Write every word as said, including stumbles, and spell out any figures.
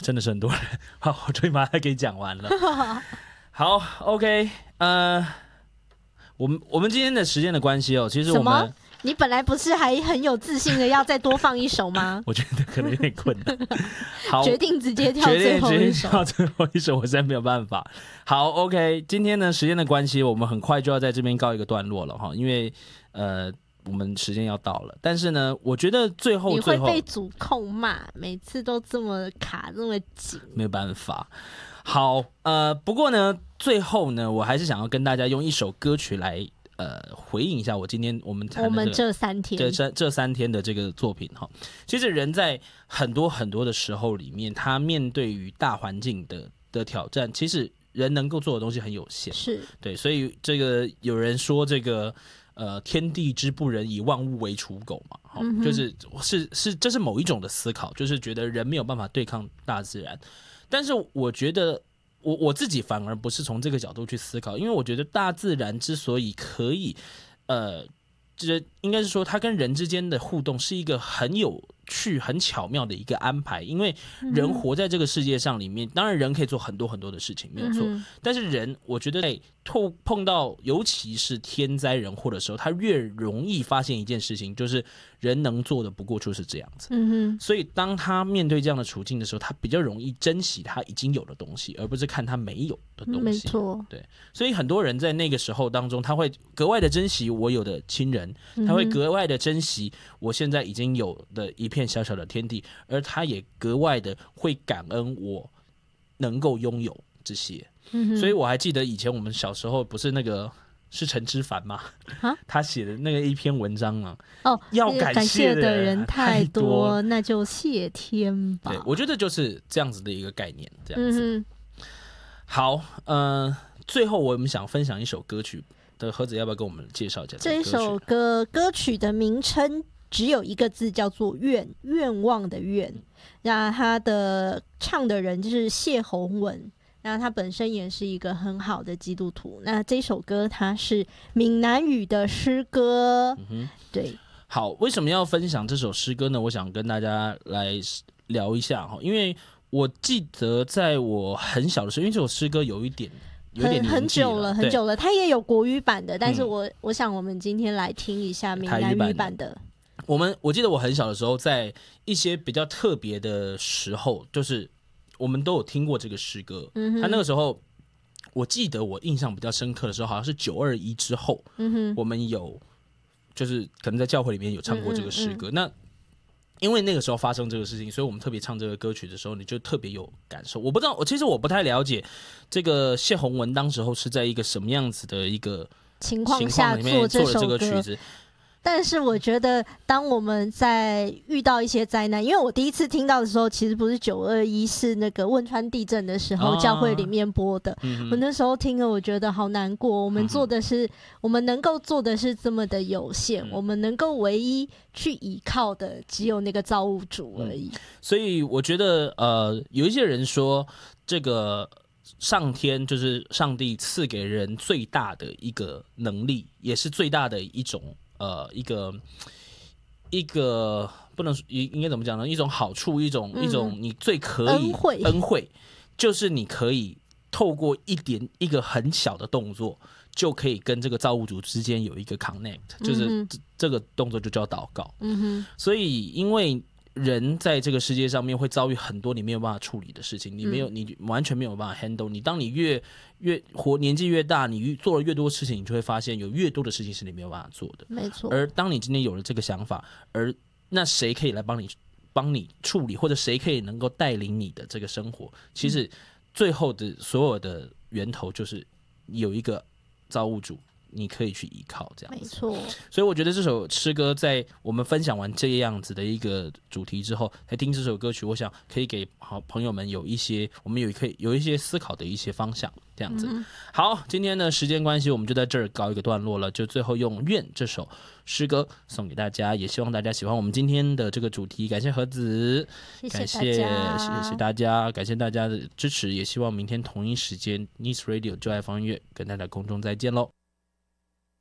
真的是很多人。好，我终于把它给讲完了。好 ，OK， 呃，我们我们今天的时间的关系哦，其实我们你本来不是还很有自信的要再多放一首吗？ 我觉得可能有点困难。好， 决定直接跳最后一首， 跳最后一首，我实在没有办法。好 ，OK， 今天呢时间的关系，我们很快就要在这边告一个段落了哈，因为呃我们时间要到了。但是呢，我觉得最后最后你会被主控骂，每次都这么卡这么紧， 没有办法。好，呃，不过呢，最后呢，我还是想要跟大家用一首歌曲来。呃，回应一下我今天我们谈的、这个、 我们这三天这三这三天的这个作品哈，其实人在很多很多的时候里面，他面对于大环境的的挑战，其实人能够做的东西很有限， 是对，所以这个有人说这个呃天地之不仁，以万物为刍狗嘛，嗯、就是是是这是某一种的思考，就是觉得人没有办法对抗大自然，但是我觉得。我我自己反而不是从这个角度去思考，因为我觉得大自然之所以可以，呃，这应该是说它跟人之间的互动是一个很有趣、很巧妙的一个安排。因为人活在这个世界上里面，当然人可以做很多很多的事情，没有错。嗯、但是人，我觉得在碰碰到尤其是天灾人祸的时候，他越容易发现一件事情，就是人能做的不过就是这样子。嗯哼，所以当他面对这样的处境的时候，他比较容易珍惜他已经有的东西，而不是看他没有的东西。没错， 对。所以很多人在那个时候当中，他会格外的珍惜我有的亲人，他会格外的珍惜我现在已经有的一片小小的天地，而他也格外的会感恩我能够拥有这些。嗯、所以我还记得以前我们小时候不是那个是陈之凡吗？他写的那个一篇文章啊，哦，要感谢的人太多，多那就谢天吧。 对，我觉得就是这样子的一个概念，这样子。嗯、好，呃，最后我们想分享一首歌曲的盒子，要不要跟我们介绍一下这一首歌？歌曲的名称只有一个字，叫做愿，愿望的愿。那他的唱的人就是谢宏文。那他本身也是一个很好的基督徒。那这首歌它是闽南语的诗歌，嗯、对。 好，为什么要分享这首诗歌呢？我想跟大家来聊一下哈，因为我记得在我很小的时候，因为这首诗歌有一点有一点很久了，很久了，它也有国语版的，但是我、嗯、我想我们今天来听一下闽南语版的。 我们我记得我很小的时候，在一些比较特别的时候，就是我们都有听过这个诗歌。嗯、他那个时候，我记得我印象比较深刻的时候，好像是九二一之后，嗯、我们有就是可能在教会里面有唱过这个诗歌。嗯嗯嗯那因为那个时候发生这个事情，所以我们特别唱这个歌曲的时候，你就特别有感受。我不知道，我其实我不太了解这个谢宏文当时候是在一个什么样子的一个情况下做这首歌曲子。 但是我觉得当我们在遇到一些灾难，因为我第一次听到的时候其实不是九二一，是那个汶川地震的时候、啊、教会里面播的、嗯、我那时候听了我觉得好难过。我们做的是、嗯、我们能够做的是这么的有限、嗯、我们能够唯一去依靠的只有那个造物主而已、嗯、 所以我觉得呃，有一些人说这个上天就是上帝赐给人最大的一个能力，也是最大的一种呃，一个一个不能应该怎么讲呢？一种好处，一种、嗯、一种你最可以恩惠， 恩惠就是你可以透过一点一个很小的动作，就可以跟这个造物主之间有一个 connect， 就是、嗯、这个动作就叫祷告。嗯哼，所以因为人在这个世界上面会遭遇很多你没有办法处理的事情，你没有，你完全没有办法 handle。你当你越越活年纪越大，你做了越多事情，你就会发现有越多的事情是你没有办法做的。 没错。 而当你今天有了这个想法，而那谁可以来帮你帮你处理，或者谁可以能够带领你的这个生活？其实最后的所有的源头就是有一个造物主。你可以去依靠这样子， 没错。 所以我觉得这首诗歌在我们分享完这样子的一个主题之后，来听这首歌曲，我想可以给好朋友们有一些，我们有可以有一些思考的一些方向，这样子。嗯、好，今天的时间关系，我们就在这儿告一个段落了。就最后用《愿》这首诗歌送给大家，也希望大家喜欢我们今天的这个主题。感谢盒子， 谢谢大家， 感谢谢谢大家，感谢大家的支持，也希望明天同一时间 Nice Radio 就爱放音乐跟大家空中再见喽。